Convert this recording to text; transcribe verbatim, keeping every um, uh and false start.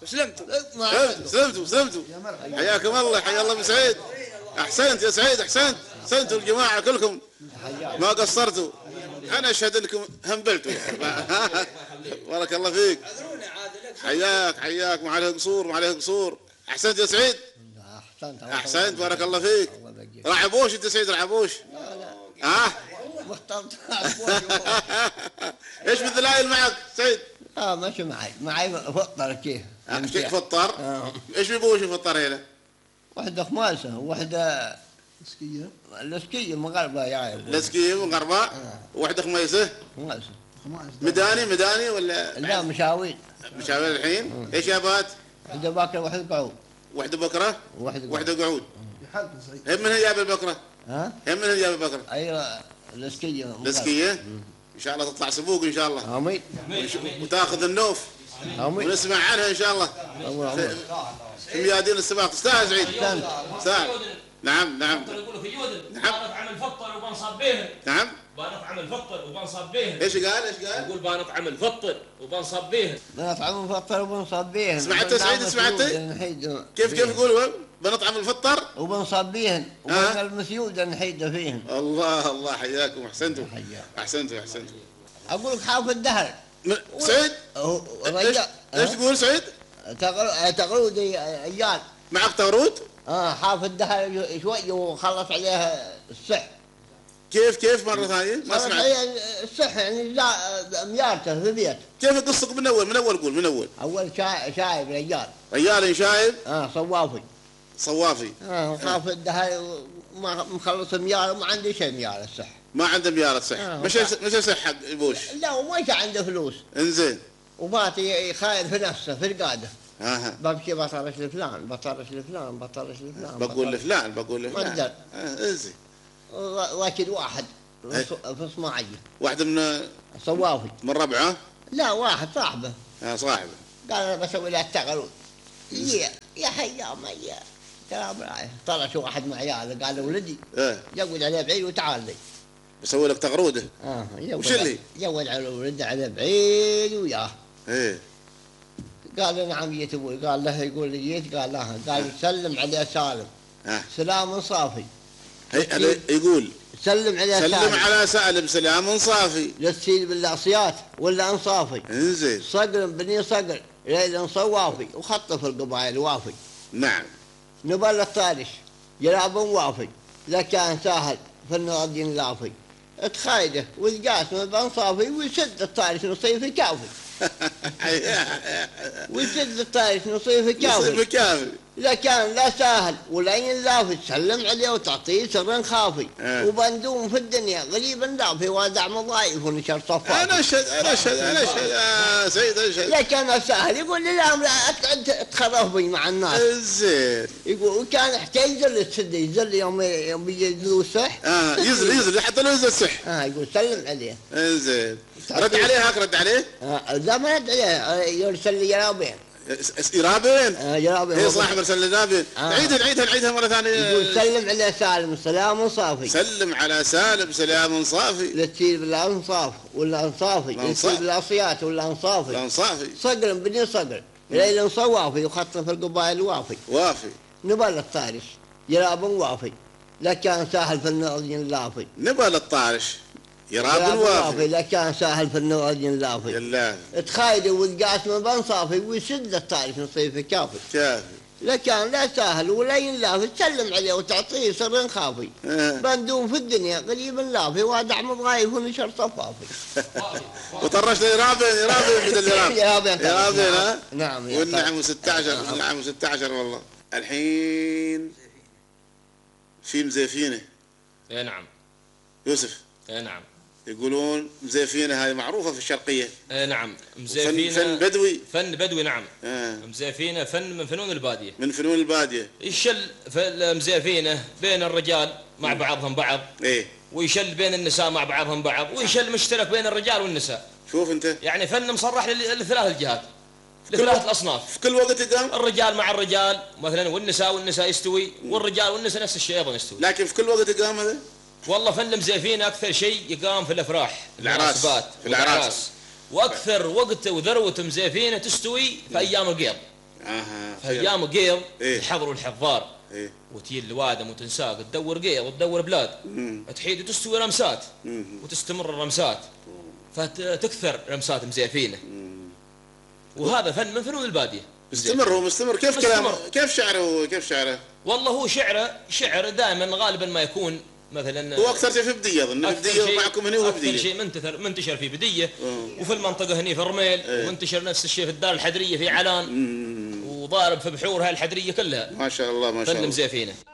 سلمتوا سلمتوا سلمتوا حياكم الله، حيا الله ابو سعيد. احسنت يا سعيد، احسنت احسنتوا الجماعه كلكم ما قصرتوا. انا اشهد انكم همبلتوا. بارك الله فيك. حياك حياك، ما عليه قصور ما عليه قصور. احسنت يا سعيد. احسنت احسنت بارك الله فيك. رعبوش انت سعيد؟ رعبوش؟ ها؟ مختلط. ايش بالدلائل معك سعيد؟ اه ماشي معي معي فطر كيف فطر؟ آه. ايش بيبوش يفطر هنا؟ وحده خماسه وحده لسكيه لسكيه مغربه يا لسكيه مغربه آه. وحده خميسه خماسه مداني مداني ولا لا مشاوير مشاوير الحين آه. ايش يابات؟ وحده باكره وحده قعود وحده بكره وحده وحده قعود. هم من هي جاب البكره؟ ها؟ هم من هي جاب البكره؟ ايوه لسكيه لسكيه ان شاء الله تطلع سبوق ان شاء الله. امين. وتاخذ النوف امين ونسمع عنها ان شاء الله في, في ميادين السباق. تستاهل سعيد تستاهل. نعم نعم يقولوا في يودن نعم بانطعم الفطر وبنصب بيهن. نعم بانطعم الفطر وبنصب بيهن. ايش قال ايش قال؟ يقول بانطعم الفطر وبنصب بيهن. بنطعم الفطر وبنصب بيهن. سمعت سعيد سمعت؟ كيف كيف يقولوا؟ بنطعم الفطر وبنصب بيهن وبن المسيود نحيد فيهن. الله الله حياكم احسنتم احسنتم احسنتم. اقول لك حافظ الدهر سعيد. ايش ايش تقول سعيد؟ تغرود ايام معك تغرود؟ اه حافظ الدهر شوي وخلص عليها الصح. كيف كيف مرة ثانية؟ ما سمعت. الصح يعني ميارته في بيت. كيف قصتك من اول من اول قول من اول؟ اول شايب رجال. رجال شايب؟ اه صوافي. صوافي. اه خاف الدهر ما مخلص ميار وما عنده شيء ميار الصح. ما عنده ميار صح. آه مش مش صح حق يبوش. لا وما عنده فلوس. انزين. وباتي خايف في نفسه في القاده. اها. بمشي بطرش لفلان بطرش لفلان بطرش لفلان. بقول لفلان بقول لفلان. ما اقدر. اه انزين. واكد واحد في صناعيه. واحد من صوافي. من ربعه؟ لا واحد صاحبه. اه صاحبه. قال انا بسوي له التغرود. يا يا حيا ميا. ترى برايه طلع شو واحد مع عياله قال له ولدي ايه جود عليه بعيد وتعال لي. بسوي لك تغروده. اه وش اللي؟ جود على ولده عليه بعيد وياه. ايه قال له نعم جيت ابوي. قال له يقول لي جيت. قال له قال سلم عليه سالم. آه. سلام صافي. هي يقول سلم عليه سلم سالم. على سالم سلام صافي. للسيد بالعصيات ولا انصافي. انزين. صقر بني صقر ليل صوافي وخطف القبائل وافي. نعم. نبال الطارش جلاب وافي لا كان سهل في الناضين لافي. تخايده والقاسم بنصافي ويسد الطارش نصيف كافي. ويسد الطارش نصيف كافي. نصيف كافي. لا كان لا سهل ولا ينلافي تسلم عليه وتعطيه سر خافي. أه. وبندوم في الدنيا غريب لافي وادع مضايف ونشر صفافي. انا اشهد انا اشهد انا اشهد يا سيد اشهد. لا كان سهل يقول لي لا لا تخرف بي مع الناس. زين. يقول وكان يحتاج يزل السد يزل يوم يوم بيجي الصح. اه يزل يزل حتى لو يزل الصح. اه يقول سلم عليه. زين. رد عليه هاك رد عليه؟ اه لا ما رد عليه يرسل لي جرابين. جرابين؟ اه جرابين. هي صاحب ارسل لي جرابين. آه. عيدها عيدها عيدها مرة ثانية. يقول سلم على سالم سلام صافي. سلم على سالم سلام صافي. لا تسير بالانصاف ولا انصافي. لا تسير بالعصيات ولا انصافي. لا انصافي. صقر بني صقر. ليل صوافي وخطف القبائل وافي. وافي. نبال الطارش جراب وافي. لا كان سهل في الناضين لافي. نبال الطارش جراب وافي. لا كان سهل في الناضين لافي. يلا. تخايده والقاسم بنصافي ويسد الطارش نصيف كافي. كافي. لا كان لا سهل ولا ينلافي تسلم عليه وتعطيه سر خافي. اه. بندوم في الدنيا قريب لافي وادع مضايف ونشر صفافي. وطرش لي رابين رابين بدل رابين. يا رابين يا رابين ها؟ نعم. والنعم ستة عشر والنعم ستة عشر والله. الحين في مزيفينه. اي نعم. يوسف. اي نعم. يقولون مزيفينه هذه معروفة في الشرقية. اي نعم. مزيفينه فن, فن بدوي. فن بدوي نعم. آه. مزيفينه فن من فنون البادية. من فنون البادية. يشل في المزيفينه بين الرجال مع بعضهم بعض. ايه. ويشل بين النساء مع بعضهم بعض ويشل مشترك بين الرجال والنساء. شوف انت. يعني فن مصرح لثلاث الجهات. لثلاث الاصناف. في كل وقت يقام. الرجال مع الرجال مثلا والنساء والنساء يستوي والرجال والنساء نفس الشيء ايضا يستوي. لكن في كل وقت يقام هذا؟ والله فن المزيفين اكثر شيء يقام في الافراح الأعراس في الأعراس. واكثر وقت وذروه مزيفينه تستوي في ايام القيض. اها فايام قيض إيه؟ يحضروا الحضار ايه وتجي الوادم وتنساق تدور قيض وتدور بلاد مم. تحيد وتستوي رمسات مم. وتستمر الرمسات فتكثر رمسات مزيفينه. وهذا فن من فنون الباديه. مستمر هو مستمر. كيف كلامه؟ كيف شعره؟ كيف شعره؟ والله هو شعره شعر دائما غالبا ما يكون مثلا هو اكثر شيء في بديه اظن. بديه معكم هنا هو بديه. اكثر شيء منتشر منتشر في بديه وفي المنطقه هنا في الرميل ايه. ومنتشر نفس الشيء في الدار الحدريه في علان مم. وضارب في بحورها الحدريه كلها. ما شاء الله ما شاء فن الله. مزيفينه.